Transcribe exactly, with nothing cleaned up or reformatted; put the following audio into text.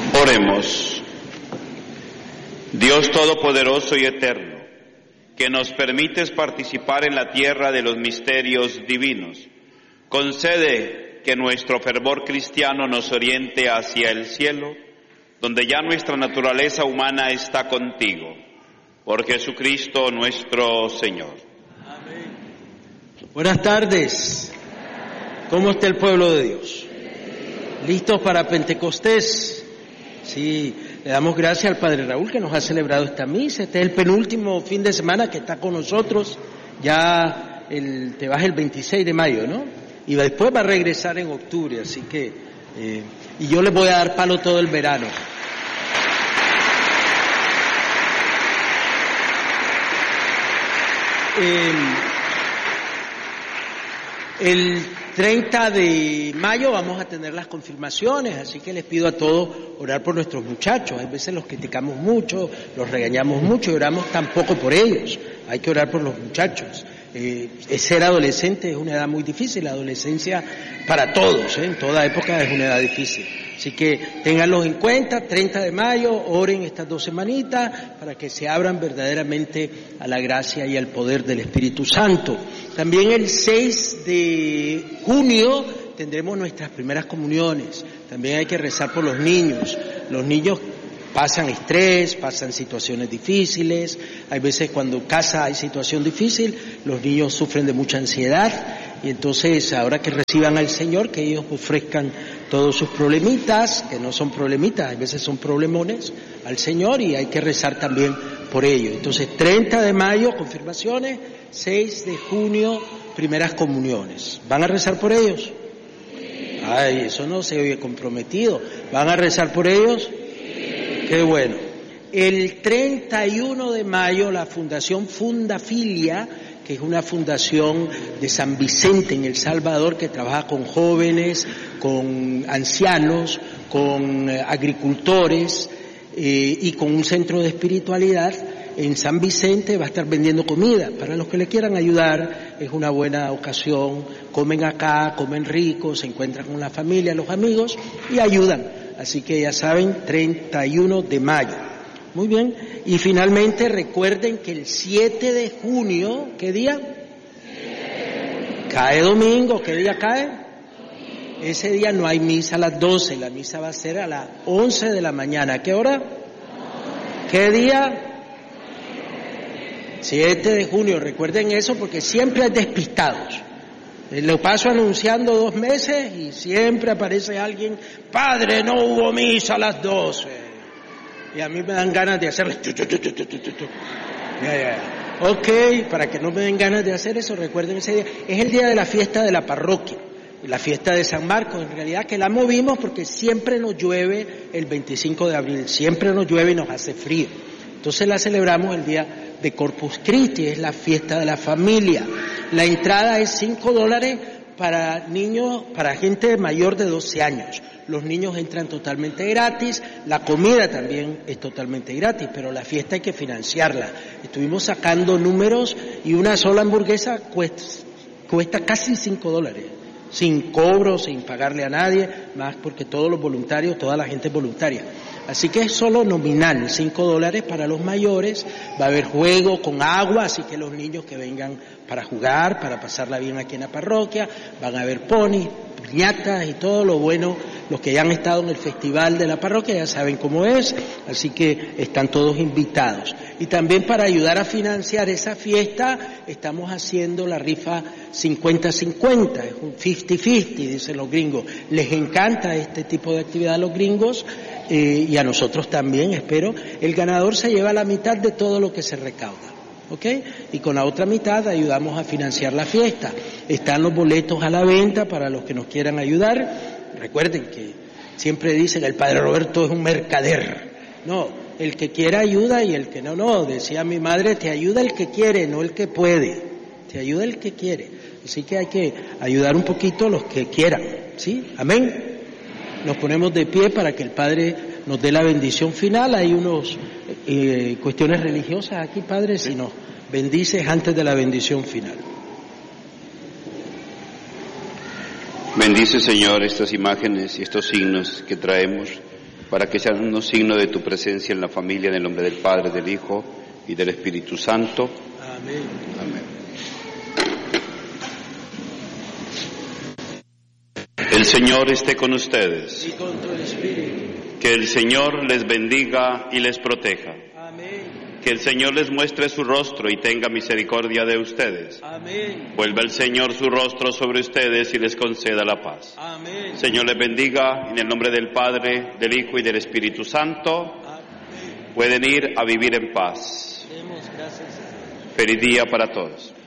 Oremos. Dios Todopoderoso y Eterno, que nos permites participar en la tierra de los misterios divinos, concede que nuestro fervor cristiano nos oriente hacia el cielo, donde ya nuestra naturaleza humana está contigo. Por Jesucristo nuestro Señor. Amén. Buenas tardes. ¿Cómo está el pueblo de Dios? ¿Listos para Pentecostés? Sí, le damos gracias al Padre Raúl que nos ha celebrado esta misa. Este es el penúltimo fin de semana que está con nosotros. Ya el, te vas el veintiséis de mayo, ¿no? Y después va a regresar en octubre, así que... Eh, y yo les voy a dar palo todo el verano. Eh, el treinta de mayo vamos a tener las confirmaciones, así que les pido a todos orar por nuestros muchachos. Hay veces los criticamos mucho, los regañamos mucho y oramos tampoco por ellos. Hay que orar por los muchachos. Eh, ser adolescente es una edad muy difícil, la adolescencia para todos, ¿eh? En toda época es una edad difícil. Así que ténganlos en cuenta, treinta de mayo, oren estas dos semanitas para que se abran verdaderamente a la gracia y al poder del Espíritu Santo. También el seis de junio tendremos nuestras primeras comuniones. También hay que rezar por los niños. Los niños pasan estrés, pasan situaciones difíciles. Hay veces cuando en casa hay situación difícil, los niños sufren de mucha ansiedad. Y entonces, ahora que reciban al Señor, que ellos ofrezcan todos sus problemitas, que no son problemitas, a veces son problemones, al Señor, y hay que rezar también por ellos. Entonces, treinta de mayo, confirmaciones, seis de junio, primeras comuniones. ¿Van a rezar por ellos? Ay, eso no se oye comprometido. ¿Van a rezar por ellos? Qué bueno. El treinta y uno de mayo, la Fundación Fundafilia, que es una fundación de San Vicente en El Salvador que trabaja con jóvenes, con ancianos, con eh, agricultores eh, y con un centro de espiritualidad en San Vicente, va a estar vendiendo comida. Para los que le quieran ayudar, es una buena ocasión. Comen acá, comen rico, se encuentran con la familia, los amigos y ayudan. Así que ya saben, treinta y uno de mayo. Muy bien. Y finalmente recuerden que el siete de junio, ¿qué día? Cae domingo. ¿Qué día cae? Ese día no hay misa a las doce, la misa va a ser a las once de la mañana. ¿A qué hora? ¿Qué día? siete de junio. Recuerden eso porque siempre hay despistados. Lo paso anunciando dos meses y siempre aparece alguien, padre, no hubo misa a las doce. Y a mí me dan ganas de hacerle... Tu, tu, tu, tu, tu, tu, tu. Ya, ya. Ok, para que no me den ganas de hacer eso, recuerden ese día. Es el día de la fiesta de la parroquia, la fiesta de San Marcos, en realidad que la movimos porque siempre nos llueve el veinticinco de abril, siempre nos llueve y nos hace frío. Entonces la celebramos el día de Corpus Christi, es la fiesta de la familia. La entrada es cinco dólares para niños, para gente mayor de doce años. Los niños entran totalmente gratis, la comida también es totalmente gratis, pero la fiesta hay que financiarla. Estuvimos sacando números y una sola hamburguesa cuesta, cuesta casi cinco dólares, sin cobro, sin pagarle a nadie, más porque todos los voluntarios, toda la gente es voluntaria. Así que es solo nominal, cinco dólares para los mayores, va a haber juego con agua, así que los niños que vengan para jugar, para pasarla bien aquí en la parroquia, van a haber ponis, piñatas y todo lo bueno. Los que ya han estado en el festival de la parroquia ya saben cómo es, así que están todos invitados. Y también para ayudar a financiar esa fiesta, estamos haciendo la rifa cincuenta cincuenta, es un cincuenta cincuenta, dicen los gringos. Les encanta este tipo de actividad a los gringos eh, y a nosotros también, espero. El ganador se lleva la mitad de todo lo que se recauda. ¿Ok? Y con la otra mitad ayudamos a financiar la fiesta. Están los boletos a la venta para los que nos quieran ayudar. Recuerden que siempre dicen el Padre Roberto es un mercader. No, el que quiera ayuda y el que no, no. Decía mi madre, te ayuda el que quiere, no el que puede. Te ayuda el que quiere. Así que hay que ayudar un poquito a los que quieran. ¿Sí? Amén. Nos ponemos de pie para que el Padre nos dé la bendición final. Hay unos eh, cuestiones religiosas aquí, Padre, si nos bendices antes de la bendición final. Bendice, Señor, estas imágenes y estos signos que traemos para que sean un signo de tu presencia en la familia, en el nombre del Padre, del Hijo y del Espíritu Santo. Amén. Amén. El Señor esté con ustedes. Y con tu espíritu. Que el Señor les bendiga y les proteja. Amén. Que el Señor les muestre su rostro y tenga misericordia de ustedes. Amén. Vuelva el Señor su rostro sobre ustedes y les conceda la paz. Amén. Señor les bendiga en el nombre del Padre, del Hijo y del Espíritu Santo. Amén. Pueden ir a vivir en paz. Demos gracias a Dios. Feliz día para todos.